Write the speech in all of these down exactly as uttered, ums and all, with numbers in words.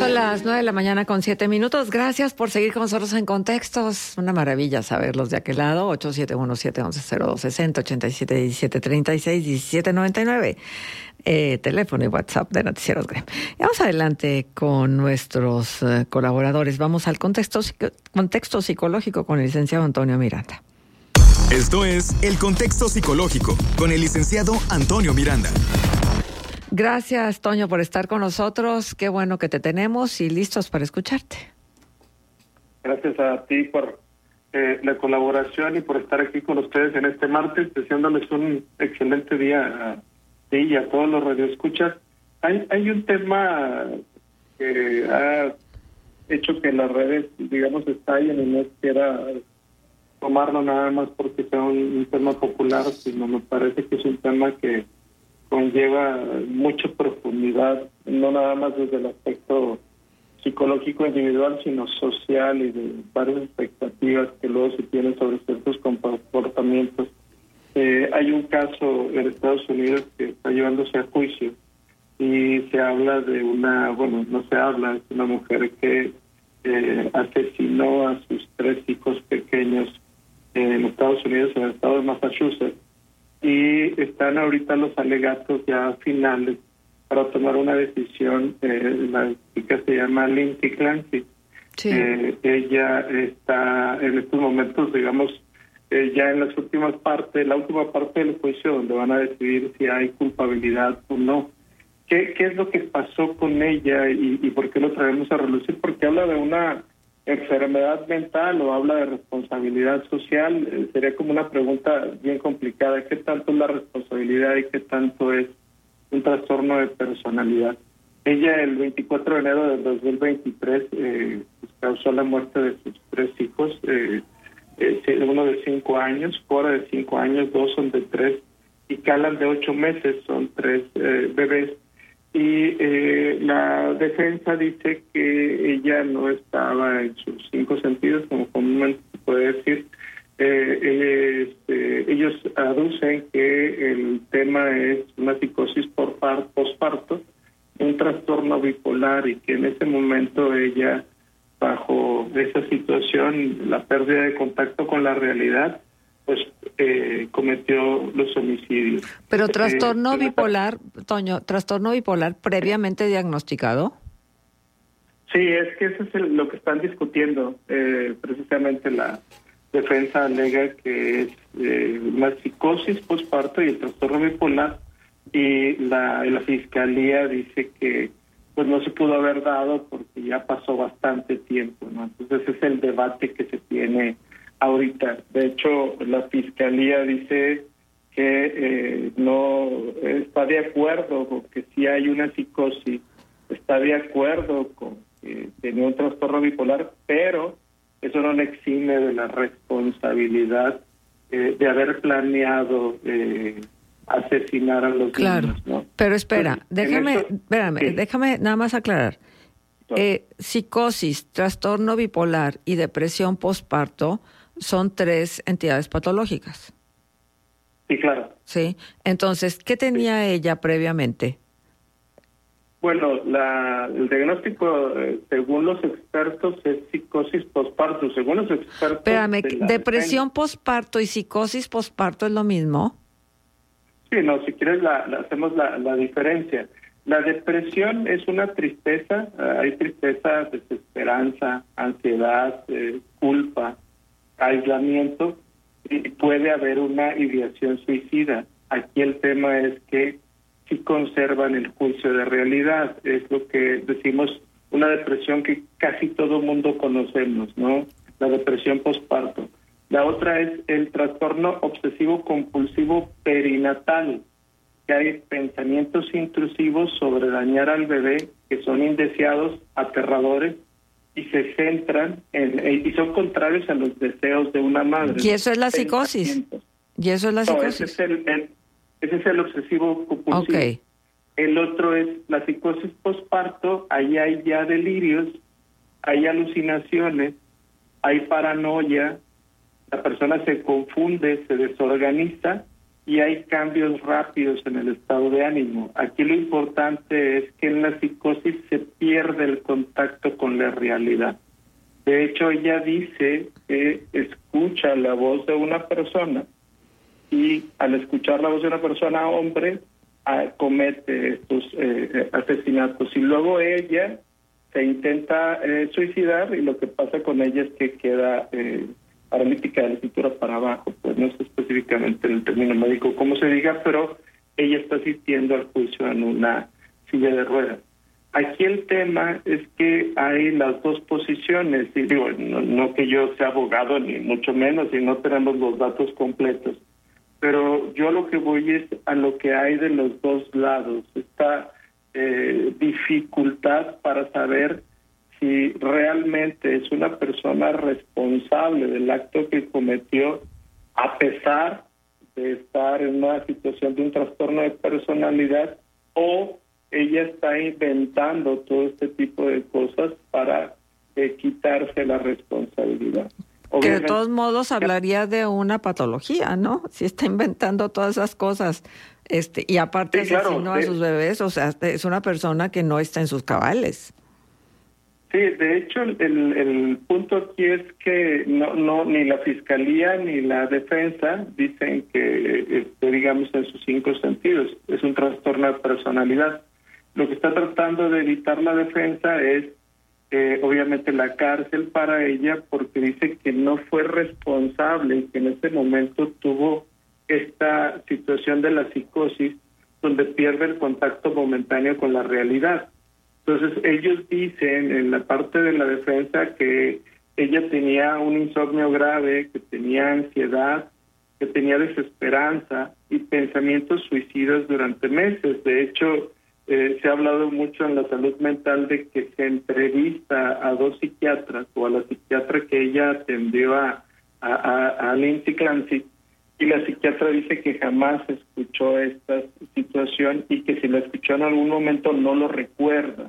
Son las nueve de la mañana con siete minutos. Gracias por seguir con nosotros en Contextos. Una maravilla saberlos de aquel lado. ocho siete uno, siete uno uno, cero dos seis cero, ochenta y siete diecisiete treinta y seis diecisiete noventa y nueve. Eh, teléfono y WhatsApp de Noticieros Grem. Y vamos adelante con nuestros uh, colaboradores. Vamos al contexto, contexto psicológico con el licenciado Antonio Miranda. Esto es El Contexto Psicológico con el licenciado Antonio Miranda. Gracias, Toño, por estar con nosotros. Qué bueno que te tenemos y listos para escucharte. Gracias a ti por eh, la colaboración y por estar aquí con ustedes en este martes, deseándoles un excelente día a ti y a todos los radioescuchas. Hay, hay un tema que ha hecho que las redes, digamos, estallen y no quiera tomarlo nada más porque sea un, un tema popular, sino me parece que es un tema que conlleva mucha profundidad, no nada más desde el aspecto psicológico individual, sino social y de varias expectativas que luego se tienen sobre ciertos comportamientos. Eh, hay un caso en Estados Unidos que está llevándose a juicio y se habla de una, bueno, no se habla, es una mujer que eh, asesinó a sus tres hijos pequeños en Estados Unidos, en el estado de Massachusetts. Y están ahorita los alegatos ya finales para tomar una decisión. Eh, la chica se llama Lindsay Clancy. Sí. Eh, ella está en estos momentos, digamos, eh, ya en las últimas partes, la última parte del juicio donde van a decidir si hay culpabilidad o no. ¿Qué, qué es lo que pasó con ella y, y por qué lo traemos a relucir? Porque habla de una enfermedad mental o habla de responsabilidad social. Eh, sería como una pregunta bien complicada. ¿Qué tanto es la responsabilidad y qué tanto es un trastorno de personalidad? Ella el veinticuatro de enero del dos mil veintitrés eh, pues, causó la muerte de sus tres hijos, eh, eh, uno de cinco años, fuera de cinco años, dos son de tres y Callan de ocho meses, son tres eh, bebés. Y eh, la defensa dice que ella no estaba en sus cinco sentidos, como comúnmente se puede decir. Eh, este, ellos aducen que el tema es una psicosis por par, posparto, un trastorno bipolar, y que en ese momento ella, bajo esa situación, la pérdida de contacto con la realidad, pues eh, cometió los homicidios. Pero trastorno eh, bipolar, Toño, trastorno bipolar previamente diagnosticado. Sí, es que eso es el, lo que están discutiendo. Eh, precisamente la defensa alega que es eh, una psicosis posparto y el trastorno bipolar, y la, la fiscalía dice que pues no se pudo haber dado porque ya pasó bastante tiempo, ¿no? Entonces es el debate que se tiene ahorita. De hecho, la fiscalía dice que eh, no está de acuerdo con que si hay una psicosis, está de acuerdo con que tenía un trastorno bipolar, pero eso no le exime de la responsabilidad eh, de haber planeado eh, asesinar a los claro, niños, ¿no? Pero espera, Entonces, déjame, eso, espérame, sí. déjame nada más aclarar. Eh, psicosis, trastorno bipolar y depresión posparto son tres entidades patológicas. Sí, claro. Sí. Entonces, ¿qué tenía sí. ella previamente? Bueno, la, el diagnóstico, eh, según los expertos, es psicosis posparto. Según los expertos... Espérame, de ¿depresión posparto y psicosis posparto es lo mismo? Sí, no, si quieres la, la hacemos la, la diferencia. La depresión es una tristeza, eh, hay tristeza, desesperanza, ansiedad, eh, culpa, aislamiento, y puede haber una ideación suicida. Aquí el tema es que sí conservan el juicio de realidad, es lo que decimos, una depresión que casi todo mundo conocemos, ¿no? La depresión posparto. La otra es el trastorno obsesivo compulsivo perinatal, que hay pensamientos intrusivos sobre dañar al bebé que son indeseados, aterradores, y se centran en, y son contrarios a los deseos de una madre. Y eso es la psicosis. Y eso es la psicosis. No, ese es el, el, ese es el obsesivo compulsivo. Okay. El otro es la psicosis posparto. Ahí hay ya delirios, hay alucinaciones, hay paranoia. La persona se confunde, se desorganiza y hay cambios rápidos en el estado de ánimo. Aquí lo importante es que en la psicosis se pierde pierde el contacto con la realidad. De hecho, ella dice que escucha la voz de una persona y al escuchar la voz de una persona hombre, ah, comete estos eh, asesinatos. Y luego ella se intenta eh, suicidar y lo que pasa con ella es que queda eh, paralítica de la cintura para abajo. Pues no sé específicamente en el término médico cómo se diga, pero ella está asistiendo al juicio en una silla de ruedas. Aquí el tema es que hay las dos posiciones, y digo, no, no que yo sea abogado ni mucho menos, y no tenemos los datos completos, pero yo lo que voy es a lo que hay de los dos lados, esta eh, dificultad para saber si realmente es una persona responsable del acto que cometió, a pesar de estar en una situación de un trastorno de personalidad, o ella está inventando todo este tipo de cosas para eh, quitarse la responsabilidad. Que de todos modos hablaría de una patología, ¿no? Si está inventando todas esas cosas, este y aparte sí, claro, asesinó sí. a sus bebés, o sea, es una persona que no está en sus cabales. Sí, de hecho, el, el punto aquí es que no, no ni la fiscalía ni la defensa dicen que, este, digamos, en sus cinco sentidos, es un trastorno de personalidad. Lo que está tratando de evitar la defensa es, eh, obviamente, la cárcel para ella, porque dice que no fue responsable y que en ese momento tuvo esta situación de la psicosis, donde pierde el contacto momentáneo con la realidad. Entonces, ellos dicen en la parte de la defensa que ella tenía un insomnio grave, que tenía ansiedad, que tenía desesperanza y pensamientos suicidas durante meses. De hecho, eh, se ha hablado mucho en la salud mental de que se entrevista a dos psiquiatras o a la psiquiatra que ella atendió a, a, a, a Lindsay Clancy, y la psiquiatra dice que jamás escuchó esta situación y que si la escuchó en algún momento no lo recuerda,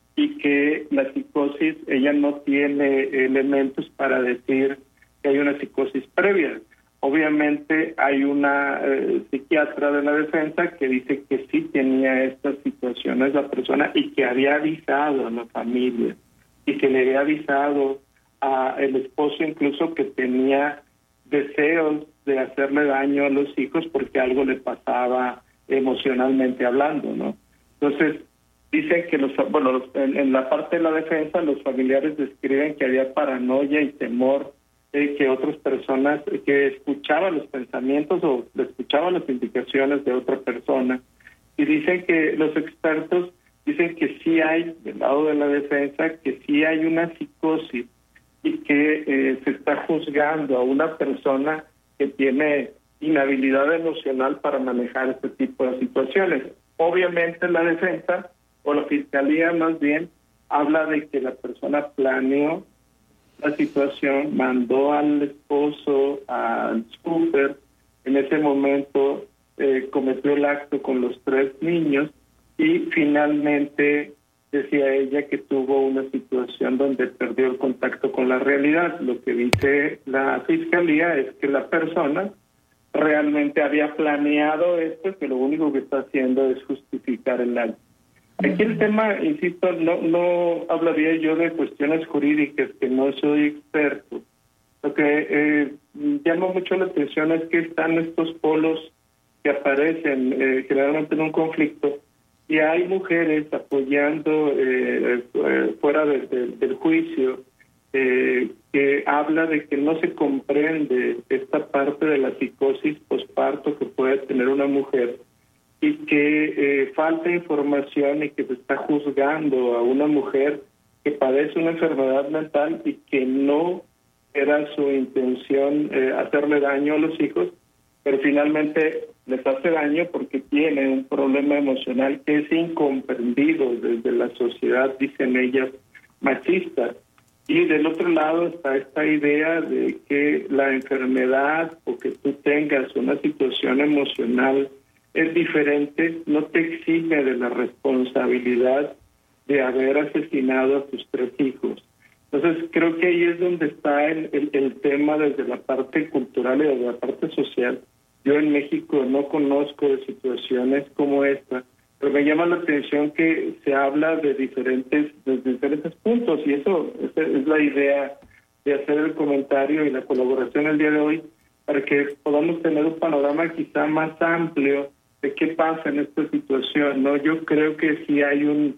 y que la psicosis, ella no tiene elementos para decir que hay una psicosis previa. Obviamente hay una eh, psiquiatra de la defensa que dice que sí tenía estas situaciones la persona y que había avisado a la familia y que le había avisado a el esposo incluso que tenía deseos de hacerle daño a los hijos porque algo le pasaba emocionalmente hablando, ¿no? Entonces, dicen que los, bueno, los, en, en la parte de la defensa los familiares describen que había paranoia y temor de que otras personas, que escuchaban los pensamientos o escuchaban las indicaciones de otra persona. Y dicen que los expertos dicen que sí hay, del lado de la defensa, que sí hay una psicosis y que eh, se está juzgando a una persona que tiene inhabilidad emocional para manejar este tipo de situaciones. Obviamente la defensa, o la fiscalía más bien, habla de que la persona planeó la situación, mandó al esposo al súper, en ese momento eh, cometió el acto con los tres niños y finalmente decía ella que tuvo una situación donde perdió el contacto con la realidad. Lo que dice la fiscalía es que la persona realmente había planeado esto, que lo único que está haciendo es justificar el acto. Aquí el tema, insisto, no no hablaría yo de cuestiones jurídicas, que no soy experto. Lo que eh, llama mucho la atención es que están estos polos que aparecen eh, generalmente en un conflicto y hay mujeres apoyando eh, eh, fuera de, de, del juicio eh, que habla de que no se comprende esta parte de la psicosis posparto que puede tener una mujer y que eh, falta información y que se está juzgando a una mujer que padece una enfermedad mental y que no era su intención eh, hacerle daño a los hijos, pero finalmente les hace daño porque tiene un problema emocional que es incomprendido desde la sociedad, dicen ellas, machista. Y del otro lado está esta idea de que la enfermedad o que tú tengas una situación emocional es diferente, no te exime de la responsabilidad de haber asesinado a tus tres hijos. Entonces, creo que ahí es donde está el, el, el tema desde la parte cultural y desde la parte social. Yo en México no conozco de situaciones como esta, pero me llama la atención que se habla de diferentes, de diferentes puntos, y eso esa es la idea de hacer el comentario y la colaboración el día de hoy, para que podamos tener un panorama quizá más amplio de qué pasa en esta situación, ¿no? Yo creo que sí hay un,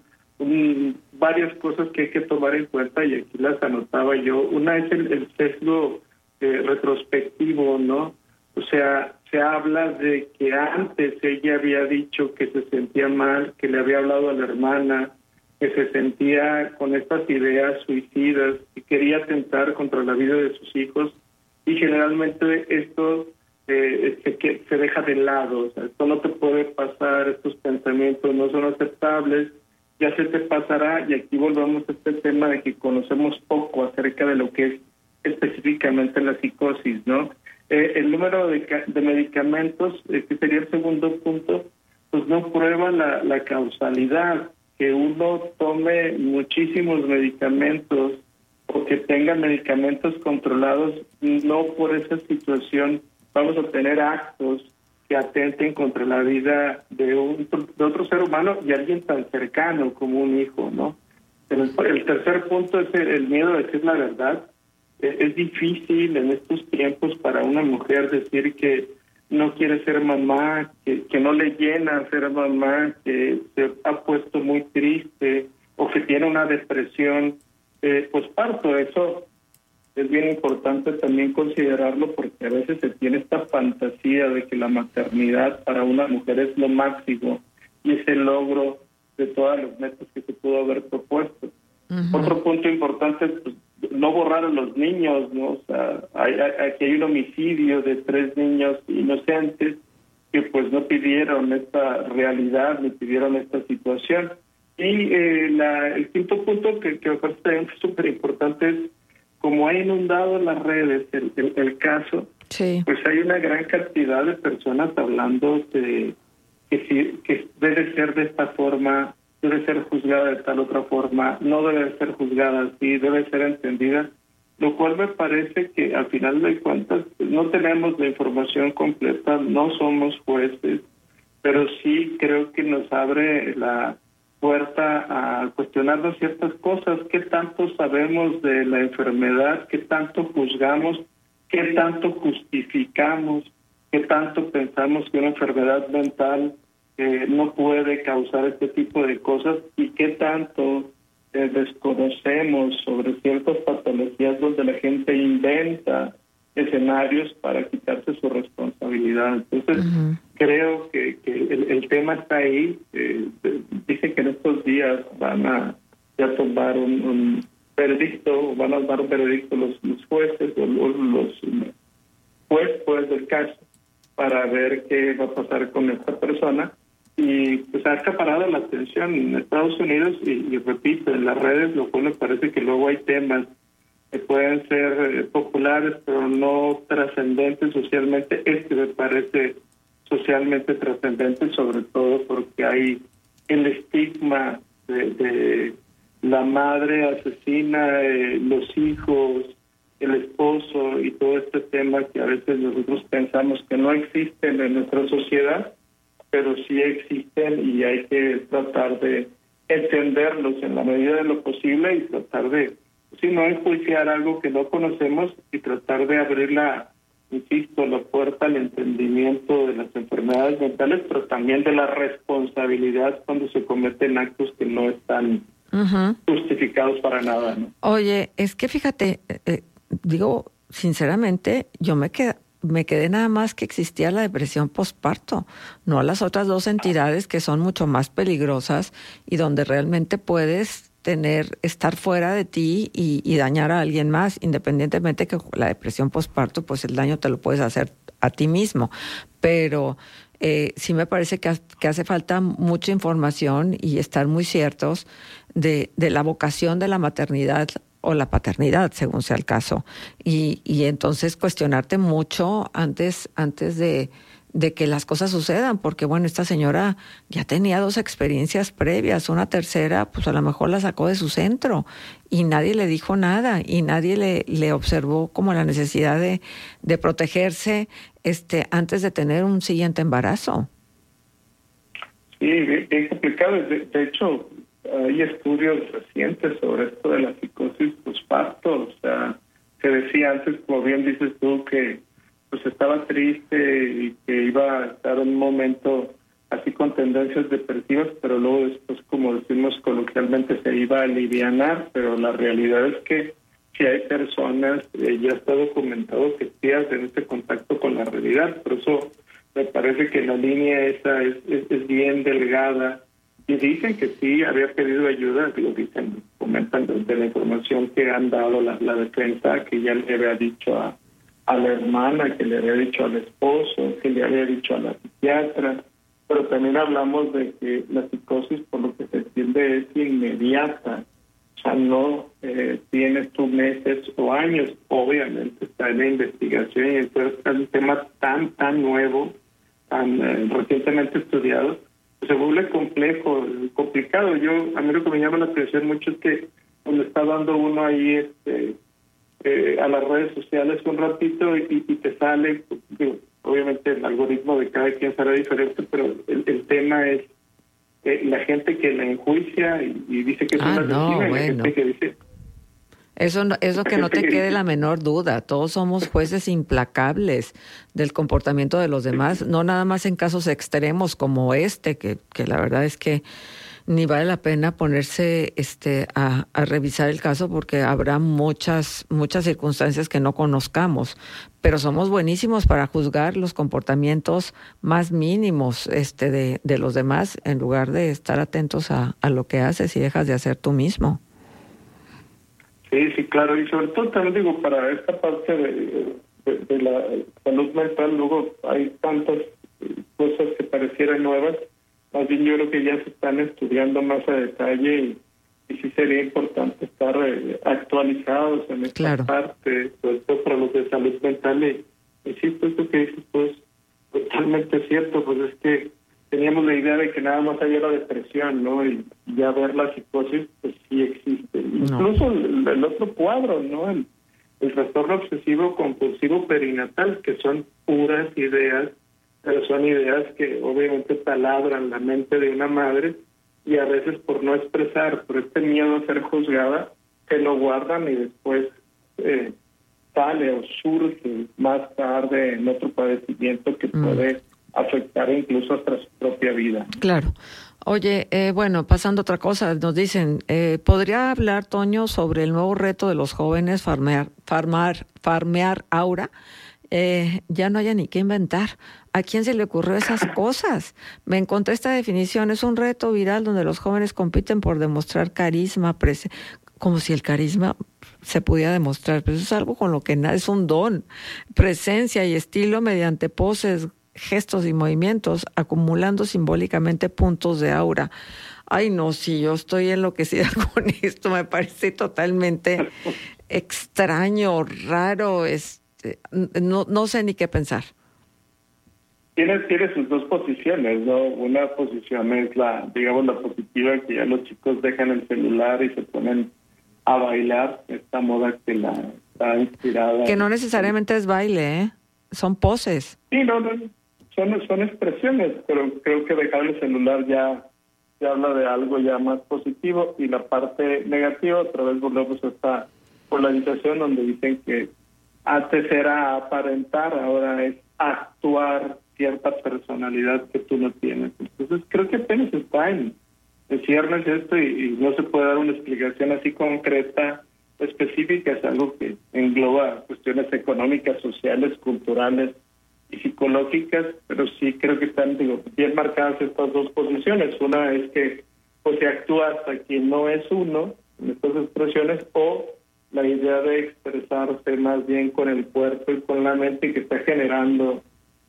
un varias cosas que hay que tomar en cuenta, y aquí las anotaba yo. Una es el, el sesgo eh, retrospectivo, ¿no? O sea, se habla de que antes ella había dicho que se sentía mal, que le había hablado a la hermana, que se sentía con estas ideas suicidas y quería atentar contra la vida de sus hijos, y generalmente esto eh, se, que, se deja de lado. O sea, esto no te puede pasar, estos pensamientos no son aceptables, ya se te pasará. Y aquí volvemos a este tema de que conocemos poco acerca de lo que es específicamente la psicosis, ¿no? Eh, el número de, de medicamentos, eh, que sería el segundo punto, pues no prueba la, la causalidad. Que uno tome muchísimos medicamentos o que tenga medicamentos controlados, no por esa situación vamos a tener actos que atenten contra la vida de, un, de otro ser humano y alguien tan cercano como un hijo, ¿no? El, el tercer punto es el, el miedo a decir la verdad. Es difícil en estos tiempos para una mujer decir que no quiere ser mamá, que, que no le llena ser mamá, que se ha puesto muy triste o que tiene una depresión eh, posparto. Eso es bien importante también considerarlo, porque a veces se tiene esta fantasía de que la maternidad para una mujer es lo máximo y es el logro de todas las metas que se pudo haber propuesto. Uh-huh. Otro punto importante es, pues, no borrar a los niños, ¿no? O sea, hay, hay, aquí hay un homicidio de tres niños inocentes que pues no pidieron esta realidad, ni pidieron esta situación. Y eh, la, el quinto punto que, que me parece también súper importante es, como ha inundado las redes el, el, el caso, sí, pues hay una gran cantidad de personas hablando de que, si, que debe ser de esta forma, debe ser juzgada de tal otra forma, no debe ser juzgada así, debe ser entendida, lo cual me parece que al final de cuentas pues, no tenemos la información completa, no somos jueces, pero sí creo que nos abre la puerta a cuestionarnos ciertas cosas. ¿Qué tanto sabemos de la enfermedad? ¿Qué tanto juzgamos? ¿Qué tanto justificamos? ¿Qué tanto pensamos que una enfermedad mental Eh, no puede causar este tipo de cosas? ¿Y qué tanto eh, desconocemos sobre ciertas patologías donde la gente inventa escenarios para quitarse su responsabilidad? Entonces, uh-huh. creo que, que el, el tema está ahí. Eh, dicen que en estos días van a ya tomar un, un veredicto, van a dar un veredicto los, los jueces o los, los jueces pues, del caso, para ver qué va a pasar con esta persona. Y pues ha acaparado la atención en Estados Unidos y, y repito, en las redes, lo cual me parece que luego hay temas que pueden ser eh, populares, pero no trascendentes socialmente. Este me parece socialmente trascendente, sobre todo porque hay el estigma de, de la madre asesina, eh, los hijos, el esposo y todo este tema que a veces nosotros pensamos que no existen en nuestra sociedad, pero sí existen y hay que tratar de entenderlos en la medida de lo posible y tratar de, si no enjuiciar algo que no conocemos y tratar de abrir la, insisto, la puerta al entendimiento de las enfermedades mentales, pero también de la responsabilidad cuando se cometen actos que no están uh-huh. justificados para nada, ¿no? Oye, es que fíjate, eh, digo, sinceramente, yo me quedé me quedé nada más que existía la depresión posparto, no a las otras dos entidades que son mucho más peligrosas y donde realmente puedes tener, estar fuera de ti y, y dañar a alguien más, independientemente que la depresión posparto, pues el daño te lo puedes hacer a ti mismo. Pero eh, sí me parece que, que hace falta mucha información y estar muy ciertos de, de la vocación de la maternidad o la paternidad, según sea el caso, y, y entonces cuestionarte mucho antes, antes de, de que las cosas sucedan, porque bueno, esta señora ya tenía dos experiencias previas, una tercera, pues a lo mejor la sacó de su centro, y nadie le dijo nada, y nadie le, le observó como la necesidad de, de protegerse este, antes de tener un siguiente embarazo. Sí, bien, bien complicado. De, de hecho, hay estudios recientes sobre esto de la psicosis postparto. O sea, se decía antes, como bien dices tú, que pues estaba triste y que iba a estar en un momento así con tendencias depresivas, pero luego después, como decimos coloquialmente, se iba a alivianar, pero la realidad es que si hay personas, eh, ya está documentado que sí hacen este contacto con la realidad. Por eso me parece que la línea esa es, es, es bien delgada, y dicen que sí había pedido ayuda, lo dicen, comentan de, de la información que han dado la, la defensa, que ya le había dicho a, a la hermana, que le había dicho al esposo, que le había dicho a la psiquiatra, pero también hablamos de que la psicosis, por lo que se entiende, es inmediata. O sea, no eh, tienes tú meses o años. Obviamente está en la investigación y entonces es un tema tan, tan nuevo, tan eh, recientemente estudiado, pues se vuelve complejo, complicado. Yo, a mí lo que me llama la atención mucho es que cuando está dando uno ahí este eh, a las redes sociales un ratito y, y te sale, digo, obviamente el algoritmo de cada quien será diferente, pero el, el tema es eh, la gente que la enjuicia y, y dice que es ah, una asesina, no, y bueno. la gente que dice... Eso, no, eso que no te quede la menor duda. Todos somos jueces implacables del comportamiento de los demás, no nada más en casos extremos como este, que, que la verdad es que ni vale la pena ponerse este a, a revisar el caso porque habrá muchas muchas circunstancias que no conozcamos, pero somos buenísimos para juzgar los comportamientos más mínimos este de, de los demás en lugar de estar atentos a, a lo que haces y dejas de hacer tú mismo. Sí, sí, claro, y sobre todo también digo, para esta parte de, de, de la salud mental, luego hay tantas cosas que parecieran nuevas, más bien yo creo que ya se están estudiando más a detalle y, y sí sería importante estar eh, actualizados en esta claro. parte, sobre todo para los de salud mental. Y, y sí, pues lo que dices, pues totalmente cierto, pues es que teníamos la idea de que nada más había la depresión, ¿no? Y ya ver la psicosis, pues sí existe. No. Incluso el, el otro cuadro, ¿no? El, el trastorno obsesivo compulsivo perinatal, que son puras ideas, pero son ideas que obviamente taladran la mente de una madre y a veces por no expresar, por este miedo a ser juzgada, que lo guardan y después eh, sale o surge más tarde en otro padecimiento que mm. puede afectar incluso hasta su propia vida. Claro. Oye, eh, bueno, pasando a otra cosa, nos dicen, eh, ¿podría hablar, Toño, sobre el nuevo reto de los jóvenes farmear, farmar, farmear aura? Eh, ya no haya ni qué inventar. ¿A quién se le ocurrió esas cosas? Me encontré esta definición, es un reto viral donde los jóvenes compiten por demostrar carisma, prese- como si el carisma se pudiera demostrar, pero eso es algo con lo que nada, es un don, presencia y estilo mediante poses, gestos y movimientos, acumulando simbólicamente puntos de aura. Ay, no, si yo estoy enloquecida con esto, me parece totalmente extraño, raro, este, no, no sé ni qué pensar. Tiene, tiene sus dos posiciones, ¿no? Una posición es la, digamos, la positiva, que ya los chicos dejan el celular y se ponen a bailar, esta moda que la está inspirada. Que no necesariamente es baile, ¿eh? Son poses. Sí, no, no. Son, son expresiones, pero creo que dejar el celular ya, ya habla de algo ya más positivo, y la parte negativa, otra vez volvemos a esta polarización donde dicen que antes era aparentar, ahora es actuar cierta personalidad que tú no tienes. Entonces creo que apenas está en, en ciernes esto y, y no se puede dar una explicación así concreta, específica, es algo que engloba cuestiones económicas, sociales, culturales y psicológicas, pero sí creo que están, digo, bien marcadas estas dos posiciones. Una es que pues se actúa hasta quien no es uno en estas expresiones, o la idea de expresarse más bien con el cuerpo y con la mente, que está generando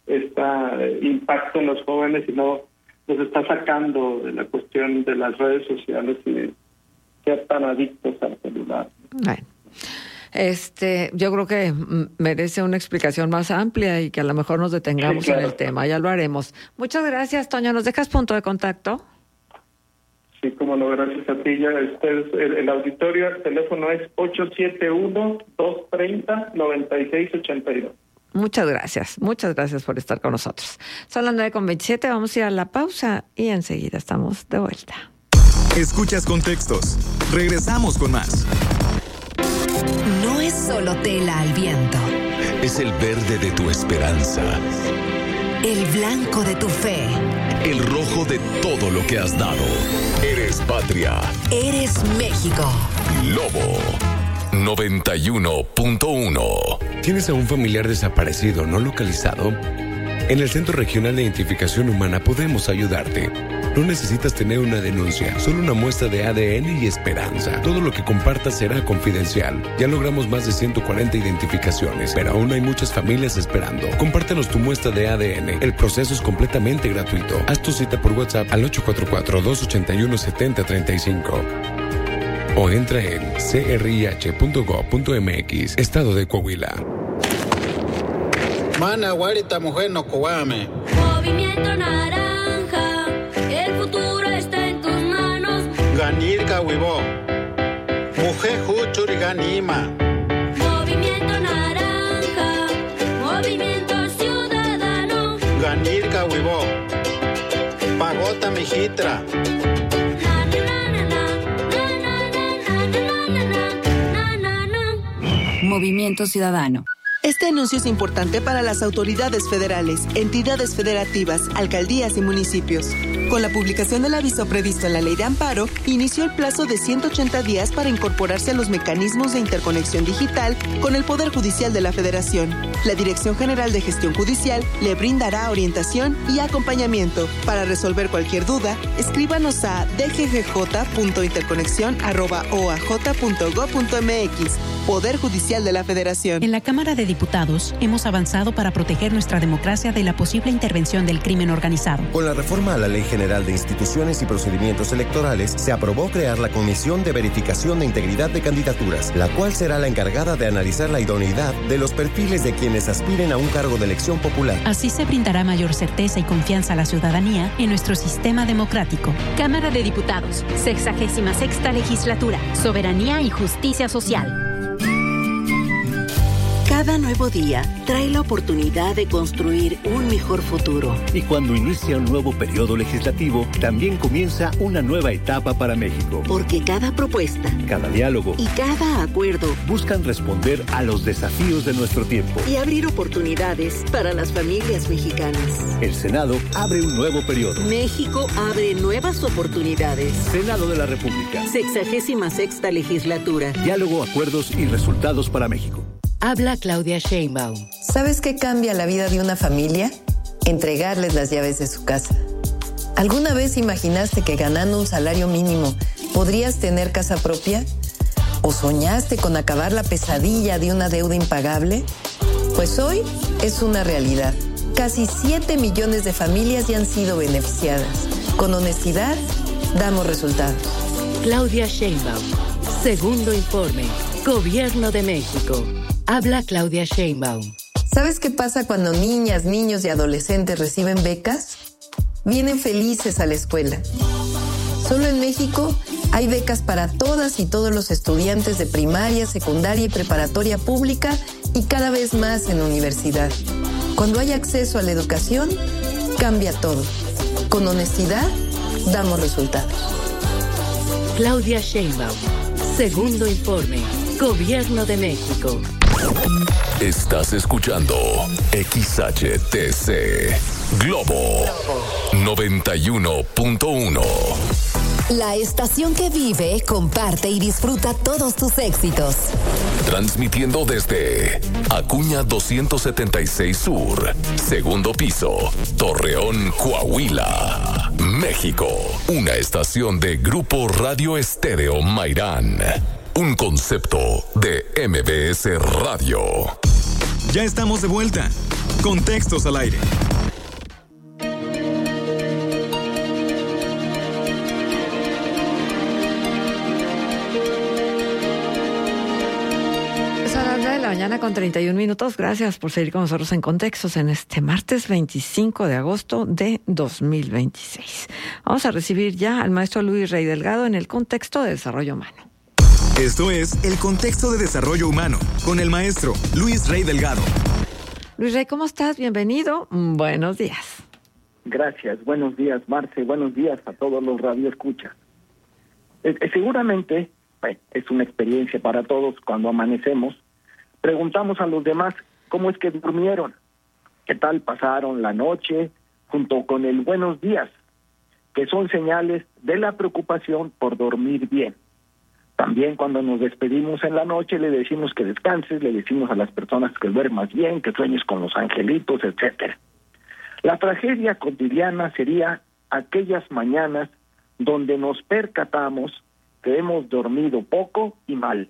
este impacto en los jóvenes y no los está sacando de la cuestión de las redes sociales y de ser tan adictos al celular. Bueno. Este, yo creo que merece una explicación más amplia y que a lo mejor nos detengamos sí, claro. en el tema. Ya lo haremos. Muchas gracias, Toño. ¿Nos dejas punto de contacto? Sí, como no, gracias a ti. Ya este es el, el auditorio, el teléfono es ocho siete uno, dos tres cero, nueve seis ocho dos. Muchas gracias, muchas gracias por estar con nosotros. Son las nueve con veintisiete, vamos a ir a la pausa y enseguida estamos de vuelta. Escuchas Contextos. Regresamos con más. No es solo tela al viento. Es el verde de tu esperanza. El blanco de tu fe. El rojo de todo lo que has dado. Eres patria. Eres México. Lobo noventa y uno punto uno. ¿Tienes a un familiar desaparecido no localizado? En el Centro Regional de Identificación Humana podemos ayudarte. No necesitas tener una denuncia, solo una muestra de A D N y esperanza. Todo lo que compartas será confidencial. Ya logramos más de ciento cuarenta identificaciones, pero aún hay muchas familias esperando. Compártenos tu muestra de A D N. El proceso es completamente gratuito. Haz tu cita por WhatsApp al ocho cuatro cuatro, dos ocho uno, siete cero tres cinco. O entra en c r i h punto gov punto m x, Estado de Coahuila. Mana, guarita, mujer, no coame. Movimiento Naranja, el futuro está en tus manos. Ganirka, huivo. Mujer, juchuri, ganima. Movimiento Naranja, movimiento ciudadano. Ganirka, huivo. Pagota, mijitra. Movimiento Ciudadano. Este anuncio es importante para las autoridades federales, entidades federativas, alcaldías y municipios. Con la publicación del aviso previsto en la Ley de Amparo, inició el plazo de ciento ochenta días para incorporarse a los mecanismos de interconexión digital con el Poder Judicial de la Federación. La Dirección General de Gestión Judicial le brindará orientación y acompañamiento. Para resolver cualquier duda, escríbanos a d g g j punto interconexión arroba o a j punto gov punto m x. Poder Judicial de la Federación. En la Cámara de Diputados hemos avanzado para proteger nuestra democracia de la posible intervención del crimen organizado. Con la reforma a la Ley General de Instituciones y Procedimientos Electorales, se aprobó crear la Comisión de Verificación de Integridad de Candidaturas, la cual será la encargada de analizar la idoneidad de los perfiles de quienes aspiren a un cargo de elección popular. Así se brindará mayor certeza y confianza a la ciudadanía en nuestro sistema democrático. Cámara de Diputados, sexagésima sexta legislatura, soberanía y justicia social. Cada nuevo día trae la oportunidad de construir un mejor futuro. Y cuando inicia un nuevo periodo legislativo, también comienza una nueva etapa para México. Porque cada propuesta, cada diálogo y cada acuerdo buscan responder a los desafíos de nuestro tiempo y abrir oportunidades para las familias mexicanas. El Senado abre un nuevo periodo. México abre nuevas oportunidades. Senado de la República. Sexagésima sexta legislatura. Diálogo, acuerdos y resultados para México. Habla Claudia Sheinbaum. ¿Sabes qué cambia la vida de una familia? Entregarles las llaves de su casa. ¿Alguna vez imaginaste que ganando un salario mínimo podrías tener casa propia? ¿O soñaste con acabar la pesadilla de una deuda impagable? Pues hoy es una realidad. Casi siete millones de familias ya han sido beneficiadas. Con honestidad, damos resultados. Claudia Sheinbaum. Segundo informe. Gobierno de México. Habla Claudia Sheinbaum. ¿Sabes qué pasa cuando niñas, niños y adolescentes reciben becas? Vienen felices a la escuela. Solo en México hay becas para todas y todos los estudiantes de primaria, secundaria y preparatoria pública y cada vez más en universidad. Cuando hay acceso a la educación, cambia todo. Con honestidad, damos resultados. Claudia Sheinbaum. Segundo informe. Gobierno de México. Estás escuchando X H T C Globo noventa y uno punto uno. La estación que vive, comparte y disfruta todos tus éxitos. Transmitiendo desde Acuña doscientos setenta y seis Sur, segundo piso, Torreón, Coahuila, México. Una estación de Grupo Radio Estéreo Mairán. Un concepto de M B S Radio. Ya estamos de vuelta. Contextos al aire. Es a las nueve de la mañana con treinta y un minutos. Gracias por seguir con nosotros en Contextos en este martes veinticinco de agosto de dos mil veintiséis. Vamos a recibir ya al maestro Luis Rey Delgado en el contexto de desarrollo humano. Esto es El Contexto de Desarrollo Humano, con el maestro Luis Rey Delgado. Luis Rey, ¿cómo estás? Bienvenido. Buenos días. Gracias. Buenos días, Marce. Buenos días a todos los radioescuchas. Eh, eh, seguramente bueno, es una experiencia para todos cuando amanecemos. Preguntamos a los demás cómo es que durmieron, qué tal pasaron la noche, junto con el buenos días, que son señales de la preocupación por dormir bien. También cuando nos despedimos en la noche le decimos que descanses, le decimos a las personas que duermas bien, que sueñes con los angelitos, etcétera. La tragedia cotidiana sería aquellas mañanas donde nos percatamos que hemos dormido poco y mal.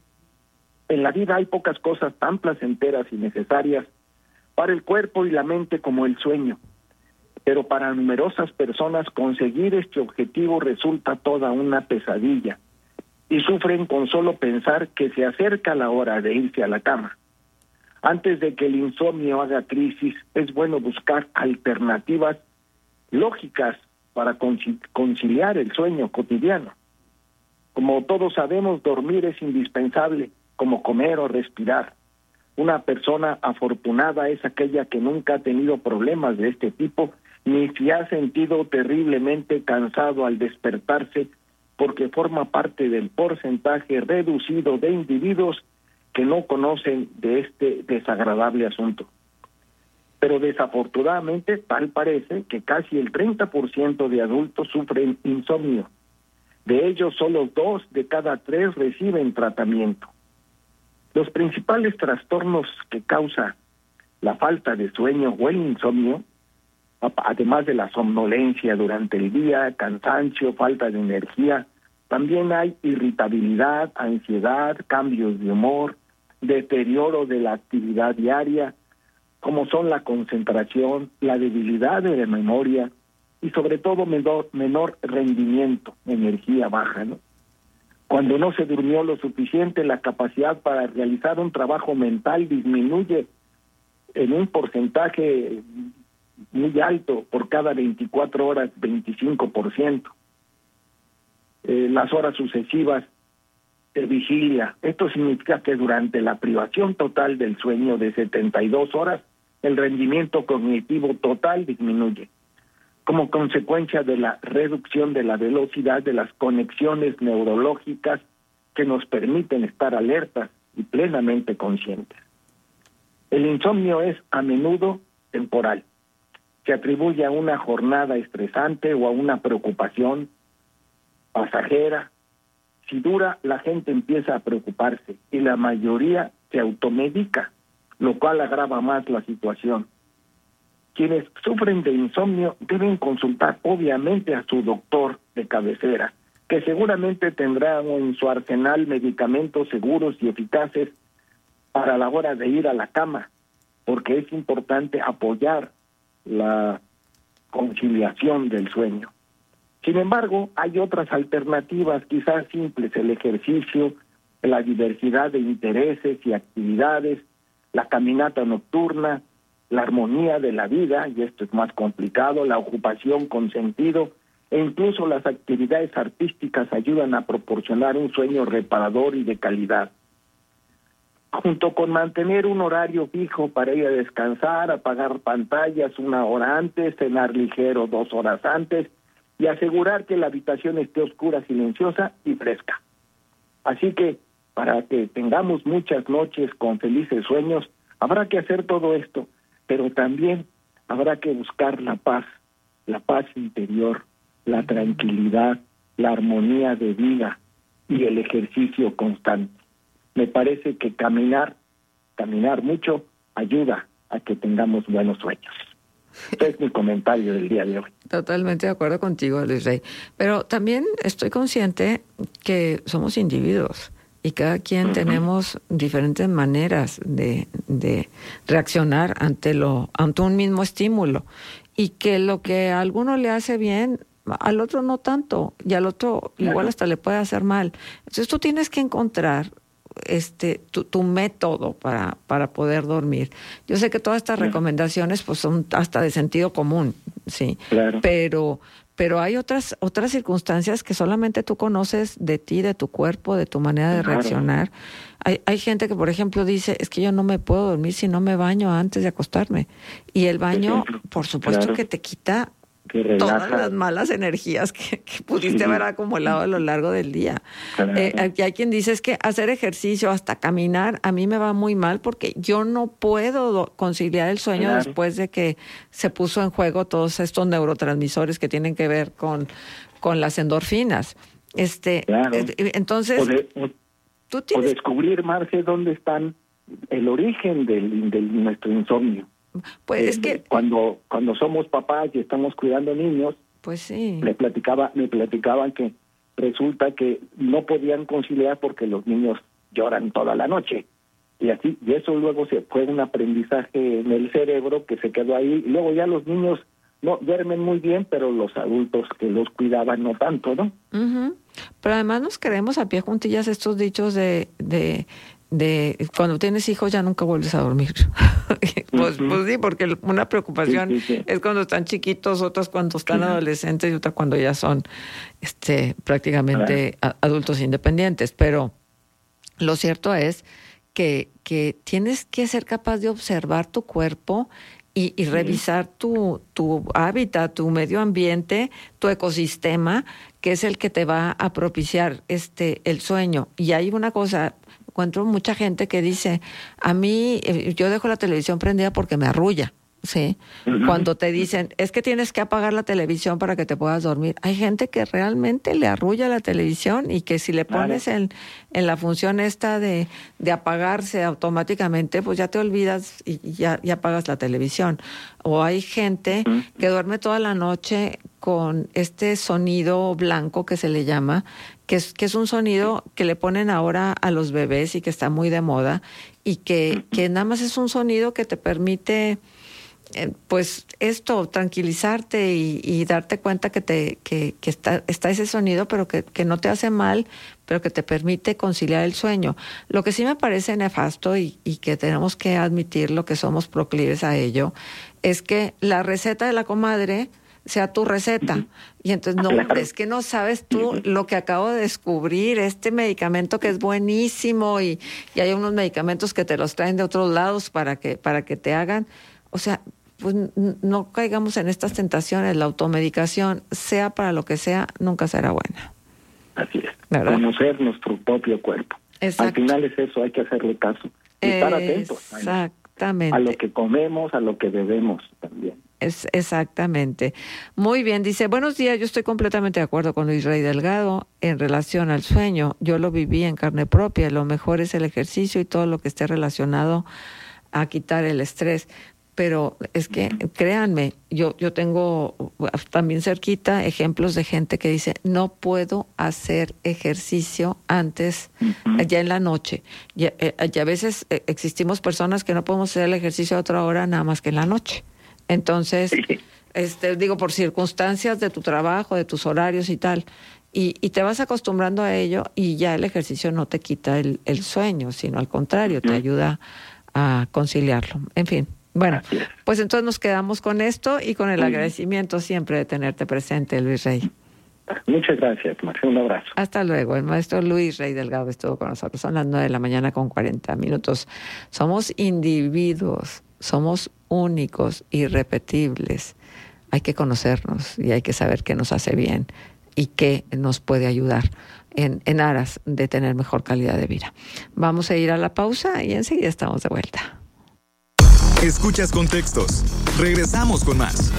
En la vida hay pocas cosas tan placenteras y necesarias para el cuerpo y la mente como el sueño, pero para numerosas personas conseguir este objetivo resulta toda una pesadilla y sufren con solo pensar que se acerca la hora de irse a la cama. Antes de que el insomnio haga crisis, es bueno buscar alternativas lógicas para conciliar el sueño cotidiano. Como todos sabemos, dormir es indispensable, como comer o respirar. Una persona afortunada es aquella que nunca ha tenido problemas de este tipo, ni se ha sentido terriblemente cansado al despertarse, porque forma parte del porcentaje reducido de individuos que no conocen de este desagradable asunto. Pero desafortunadamente tal parece que casi el treinta por ciento de adultos sufren insomnio. De ellos solo dos de cada tres reciben tratamiento. Los principales trastornos que causa la falta de sueño o el insomnio, además de la somnolencia durante el día, cansancio, falta de energía, también hay irritabilidad, ansiedad, cambios de humor, deterioro de la actividad diaria, como son la concentración, la debilidad de la memoria y sobre todo menor, menor rendimiento, energía baja, ¿no? Cuando no se durmió lo suficiente, la capacidad para realizar un trabajo mental disminuye en un porcentaje muy alto, por cada veinticuatro horas, veinticinco por ciento. Eh, las horas sucesivas de vigilia. Esto significa que durante la privación total del sueño de setenta y dos horas, el rendimiento cognitivo total disminuye, como consecuencia de la reducción de la velocidad de las conexiones neurológicas que nos permiten estar alertas y plenamente conscientes. El insomnio es a menudo temporal. Se atribuye a una jornada estresante o a una preocupación pasajera. Si dura, la gente empieza a preocuparse y la mayoría se automedica, lo cual agrava más la situación. Quienes sufren de insomnio deben consultar obviamente a su doctor de cabecera, que seguramente tendrá en su arsenal medicamentos seguros y eficaces para la hora de ir a la cama, porque es importante apoyar la conciliación del sueño. Sin embargo, hay otras alternativas, quizás simples: el ejercicio, la diversidad de intereses y actividades, la caminata nocturna, la armonía de la vida, y esto es más complicado, la ocupación con sentido, e incluso las actividades artísticas ayudan a proporcionar un sueño reparador y de calidad. Junto con mantener un horario fijo para ir a descansar, apagar pantallas una hora antes, cenar ligero dos horas antes, y asegurar que la habitación esté oscura, silenciosa y fresca. Así que, para que tengamos muchas noches con felices sueños, habrá que hacer todo esto, pero también habrá que buscar la paz, la paz interior, la tranquilidad, la armonía de vida y el ejercicio constante. Me parece que caminar, caminar mucho, ayuda a que tengamos buenos sueños. Este es mi comentario del día de hoy. Totalmente de acuerdo contigo, Luis Rey. Pero también estoy consciente que somos individuos y cada quien uh-huh. tenemos diferentes maneras de, de reaccionar ante lo ante un mismo estímulo, y que lo que a alguno le hace bien, al otro no tanto, y al otro claro. igual hasta le puede hacer mal. Entonces tú tienes que encontrar este tu, tu método para para poder dormir. Yo sé que todas estas claro. recomendaciones pues son hasta de sentido común, sí, claro. pero pero hay otras otras circunstancias que solamente tú conoces de ti, de tu cuerpo, de tu manera de Claro. reaccionar. Hay, hay gente que, por ejemplo, dice, es que yo no me puedo dormir si no me baño antes de acostarme. Y el baño, por supuesto, Claro. que te quita Que relaja. todas las malas energías que, que pudiste Sí. haber acumulado a lo largo del día. Claro. Eh, aquí hay quien dice es que hacer ejercicio, hasta caminar, a mí me va muy mal porque yo no puedo do- conciliar el sueño Claro. después de que se puso en juego todos estos neurotransmisores que tienen que ver con, con las endorfinas. Este, Claro. eh, entonces, O, de- o- tú o tienes... descubrir, Marce, dónde están el origen del, del nuestro insomnio. Pues Eh, es que... cuando cuando somos papás y estamos cuidando niños, Pues sí. le platicaba me platicaban que resulta que no podían conciliar porque los niños lloran toda la noche. Y así, y eso luego se fue un aprendizaje en el cerebro que se quedó ahí. Y luego ya los niños no duermen muy bien, pero los adultos que los cuidaban no tanto, ¿no? Ujú. Pero además nos creemos a pie juntillas estos dichos de, de, de cuando tienes hijos ya nunca vuelves a dormir. pues, Ujú. pues sí, porque una preocupación Sí, sí, sí. es cuando están chiquitos, otras cuando están Ujú. adolescentes y otra cuando ya son este prácticamente a- adultos independientes. Pero lo cierto es que, que tienes que ser capaz de observar tu cuerpo y, y revisar tu, tu hábitat, tu medio ambiente, tu ecosistema, que es el que te va a propiciar este el sueño. Y hay una cosa, encuentro mucha gente que dice, a mí, eh, yo dejo la televisión prendida porque me arrulla. Sí, Ujú. cuando te dicen, es que tienes que apagar la televisión para que te puedas dormir. Hay gente que realmente le arrulla la televisión y que si le Claro. pones en, en la función esta de, de apagarse automáticamente, pues ya te olvidas y y ya, ya apagas la televisión. O hay gente que duerme toda la noche con este sonido blanco que se le llama, que es, que es un sonido que le ponen ahora a los bebés y que está muy de moda y que, que nada más es un sonido que te permite... Eh, pues esto, tranquilizarte y, y darte cuenta que te que, que está, está ese sonido, pero que, que no te hace mal, pero que te permite conciliar el sueño. Lo que sí me parece nefasto y, y que tenemos que admitir lo que somos proclives a ello, es que la receta de la comadre sea tu receta. Y entonces, no, Claro. es que no sabes tú lo que acabo de descubrir, este medicamento que es buenísimo y, y hay unos medicamentos que te los traen de otros lados para que, para que te hagan... O sea, pues n- no caigamos en estas tentaciones. La automedicación, sea para lo que sea, nunca será buena. Así es. ¿Verdad? Conocer nuestro propio cuerpo. Exacto. Al final es eso, hay que hacerle caso. Y estar atentos a, Exactamente. a lo que comemos, a lo que bebemos también. Es, exactamente. Muy bien, dice, buenos días, yo estoy completamente de acuerdo con Luis Rey Delgado en relación al sueño. Yo lo viví en carne propia, lo mejor es el ejercicio y todo lo que esté relacionado a quitar el estrés. Pero es que, créanme, yo, yo tengo también cerquita ejemplos de gente que dice, no puedo hacer ejercicio antes, uh-huh. ya en la noche. Y, eh, y a veces eh, existimos personas que no podemos hacer el ejercicio a otra hora nada más que en la noche. Entonces, este, digo, por circunstancias de tu trabajo, de tus horarios y tal, y, y te vas acostumbrando a ello y ya el ejercicio no te quita el, el sueño, sino al contrario, te ayuda a conciliarlo. En fin. Bueno, pues entonces nos quedamos con esto y con el agradecimiento siempre de tenerte presente, Luis Rey. Muchas gracias, Marcia. Un abrazo. Hasta luego. El maestro Luis Rey Delgado estuvo con nosotros. Son las nueve de la mañana con cuarenta minutos. Somos individuos, somos únicos, irrepetibles. Hay que conocernos y hay que saber qué nos hace bien y qué nos puede ayudar en, en aras de tener mejor calidad de vida. Vamos a ir a la pausa y enseguida estamos de vuelta. Escuchas Contextos. Regresamos con más.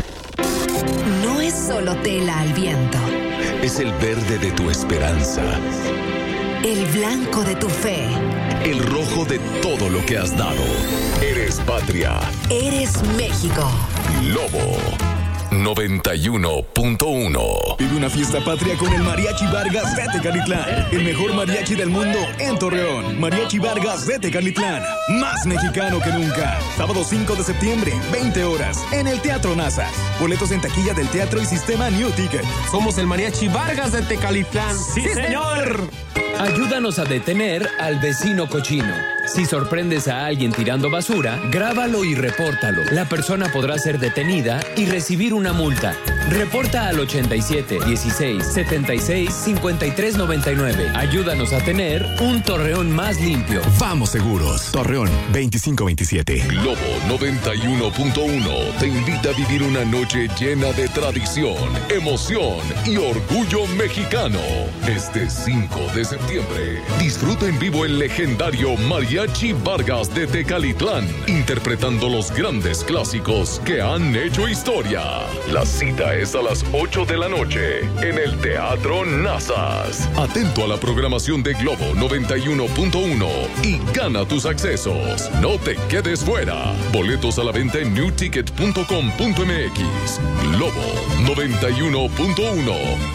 No es solo tela al viento. Es el verde de tu esperanza. El blanco de tu fe. El rojo de todo lo que has dado. Eres patria. Eres México. Lobo noventa y uno punto uno. Vive una fiesta patria con el Mariachi Vargas de Tecalitlán. El mejor mariachi del mundo en Torreón. Mariachi Vargas de Tecalitlán. Más mexicano que nunca. Sábado cinco de septiembre, veinte horas, en el Teatro Nazas. Boletos en taquilla del teatro y sistema New Ticket. Somos el Mariachi Vargas de Tecalitlán. ¡Sí, ¡Sí, señor! Ayúdanos a detener al vecino cochino. Si sorprendes a alguien tirando basura, grábalo y repórtalo. La persona podrá ser detenida y recibir una multa. Reporta al ochenta y siete, dieciséis, setenta y seis, cincuenta y tres noventa y nueve. Ayúdanos a tener un Torreón más limpio. Vamos Seguros. Torreón veinticinco veintisiete. Globo noventa y uno punto uno te invita a vivir una noche llena de tradición, emoción y orgullo mexicano. Este cinco de septiembre, disfruta en vivo el legendario Mariachi Vargas de Tecalitlán, interpretando los grandes clásicos que han hecho historia. La cita es a las ocho de la noche en el Teatro Nazas. Atento a la programación de Globo noventa y uno punto uno y gana tus accesos. No te quedes fuera. Boletos a la venta en new ticket punto com punto m x. Globo noventa y uno punto uno.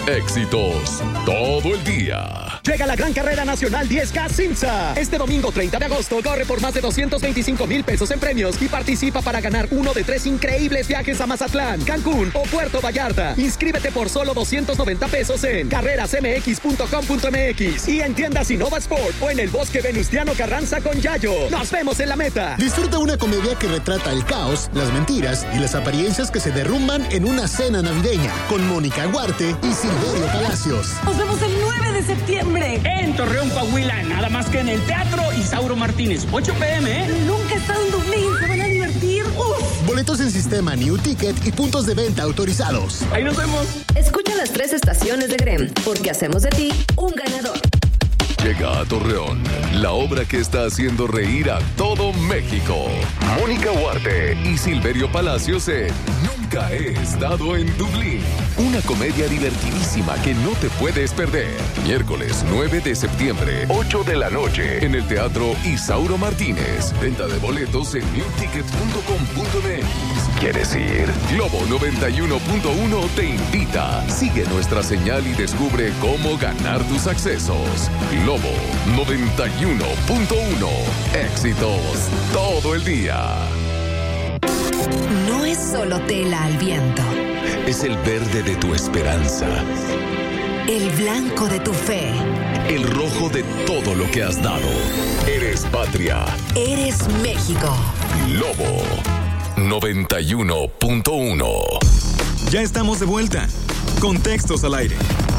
Éxitos todo el día. Llega la gran carrera nacional diez K Simsa. Este domingo treinta de agosto corre por más de doscientos veinticinco mil pesos en premios y participa para ganar uno de tres increíbles viajes a Mazatlán, Cancún o Puerto Vallarta. Inscríbete por solo doscientos noventa pesos en carreras m x punto com punto m x y en tiendas Innova Sport o en el Bosque Venustiano Carranza con Yayo. ¡Nos vemos en la meta! Disfruta una comedia que retrata el caos, las mentiras y las apariencias que se derrumban en una cena navideña con Mónica Huarte y Silverio Palacios. Nos vemos el nueve de septiembre en Torreón, Coahuila, nada más que en el Teatro Isauro Martínez, ocho p m ¿eh? Nunca he estado en Dublín, se van a divertir. ¡Uf! Boletos en sistema New Ticket y puntos de venta autorizados. Ahí nos vemos. Escucha las tres estaciones de Grem, porque hacemos de ti un ganador. Llega a Torreón la obra que está haciendo reír a todo México. Mónica Huarte y Silverio Palacios en Nunca he estado en Dublín. Una comedia divertidísima que no te puedes perder. Miércoles nueve de septiembre, ocho de la noche, en el Teatro Isauro Martínez. Venta de boletos en new ticket punto com punto m x. ¿Quieres ir? Globo noventa y uno punto uno te invita. Sigue nuestra señal y descubre cómo ganar tus accesos. Globo noventa y uno punto uno. Éxitos todo el día. No es solo tela al viento. Es el verde de tu esperanza. El blanco de tu fe. El rojo de todo lo que has dado. Eres patria. Eres México. Globo noventa y uno punto uno. Ya estamos de vuelta. Contextos al aire.